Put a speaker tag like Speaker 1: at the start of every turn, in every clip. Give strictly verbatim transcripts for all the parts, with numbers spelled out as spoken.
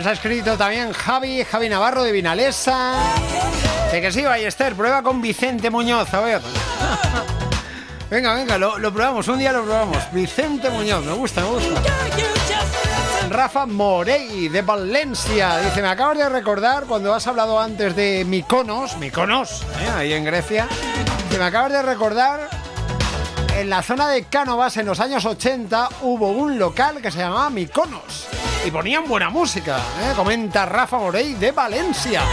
Speaker 1: Nos ha escrito también Javi, Javi Navarro de Vinalesa. De que sí, Ballester, prueba con Vicente Muñoz, a ver. Venga, venga, lo, lo probamos, un día lo probamos. Vicente Muñoz, me gusta, me gusta. Rafa Morey de Valencia dice: me acabas de recordar cuando has hablado antes de Mykonos, Mykonos, ¿eh? Ahí en Grecia, que me acabas de recordar, en la zona de Cánovas en los años ochenta hubo un local que se llamaba Mykonos y ponían buena música, ¿eh? Comenta Rafa Morey de Valencia.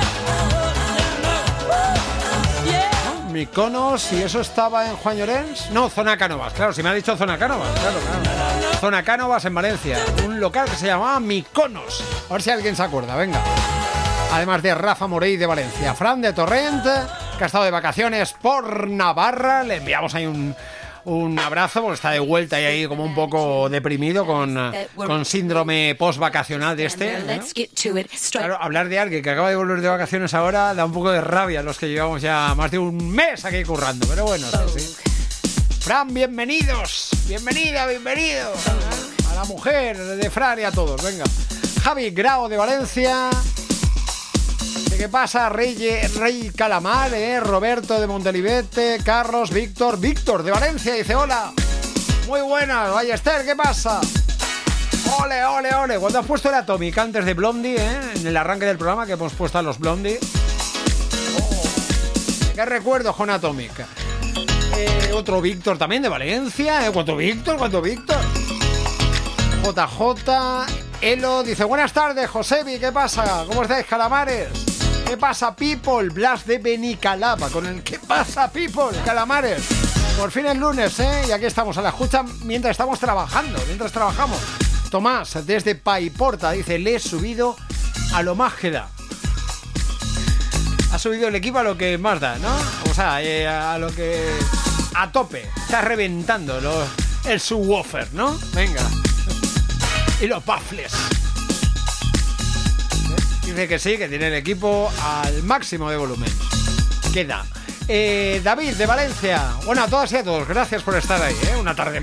Speaker 1: Mykonos, y eso estaba en Juan Llorens. No, zona Cánovas, claro, si me ha dicho zona Cánovas, claro, claro. Zona Cánovas en Valencia, un local que se llamaba Mykonos. A ver si alguien se acuerda, venga. Además de Rafa Morey de Valencia, Fran de Torrent, que ha estado de vacaciones por Navarra, le enviamos ahí un, un abrazo, porque está de vuelta y ahí como un poco deprimido con, con síndrome post-vacacional de este, ¿no? Claro, hablar de alguien que acaba de volver de vacaciones ahora da un poco de rabia a los que llevamos ya más de un mes aquí currando, pero bueno, sí, sí. Fran, bienvenidos, bienvenida, bienvenido a la mujer de Fran y a todos, venga. Javi Grau de Valencia. ¿Qué pasa? Rey, Rey Calamar, ¿eh? Roberto de Montelibete, Carlos, Víctor, Víctor de Valencia dice: hola, muy buenas, Ballester, ¿qué pasa? Ole, ole, ole. Cuando has puesto el Atomic antes de Blondie, ¿eh? En el arranque del programa que hemos puesto a los Blondie. Oh, ¿qué recuerdo con Atomic? Eh, otro Víctor también de Valencia, ¿eh? ¿Cuánto Víctor? ¿Cuánto Víctor? J J, Elo dice: buenas tardes, Josebi, ¿qué pasa? ¿Cómo estáis, calamares? ¿Qué pasa, people? Blas de Benicalapa con el ¿qué pasa, people? Calamares. Por fin es lunes, ¿eh? Y aquí estamos a la escucha mientras estamos trabajando, mientras trabajamos. Tomás, desde Paiporta, dice: le he subido a lo más que da. Ha subido el equipo a lo que más da, ¿no? O sea, eh, a lo que... a tope. Está reventando los, el subwoofer, ¿no? Venga. Y los baffles. Dice que sí, que tiene el equipo al máximo de volumen. Queda. Eh, David de Valencia. Bueno, a todas y a todos, gracias por estar ahí, ¿eh? Una tarde más.